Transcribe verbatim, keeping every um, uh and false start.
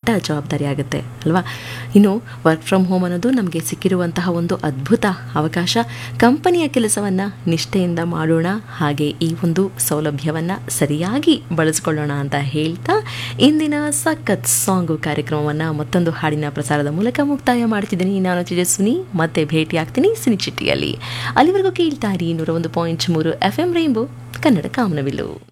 ಜವಾಬ್ದಾರಿ ಆಗುತ್ತೆ ಅಲ್ವಾ. ಇನ್ನು ವರ್ಕ್ ಫ್ರಮ್ ಹೋಮ್ ಅನ್ನೋದು ನಮಗೆ ಸಿಕ್ಕಿರುವಂತಹ ಒಂದು ಅದ್ಭುತ ಅವಕಾಶ. ಕಂಪನಿಯ ಕೆಲಸವನ್ನು ನಿಷ್ಠೆಯಿಂದ ಮಾಡೋಣ, ಹಾಗೆ ಈ ಒಂದು ಸೌಲಭ್ಯವನ್ನು ಸರಿಯಾಗಿ ಬಳಸ್ಕೊಳ್ಳೋಣ ಅಂತ ಹೇಳ್ತಾ ಇಂದಿನ ಸಖತ್ ಸಾಂಗು ಕಾರ್ಯಕ್ರಮವನ್ನು ಮತ್ತೊಂದು ಹಾಡಿನ ಪ್ರಸಾರದ ಮೂಲಕ ಮುಕ್ತಾಯ ಮಾಡ್ತಿದ್ದೀನಿ. ನಾನು ತೇಜಸ್ವಿನಿ, ಮತ್ತೆ ಭೇಟಿ ಆಗ್ತೀನಿ ಸಿನಿಚಿಟ್ಟಿಯಲ್ಲಿ. ಅಲ್ಲಿವರೆಗೂ ಕೇಳ್ತಾ ಇರಿ ನೂರ ಒಂದು ಪಾಯಿಂಟ್ ಮೂರು ಎಫ್ ಎಂ ರೈನ್ಬೋ ಕನ್ನಡ ಕಾಮನಬಿಲ್ಲು.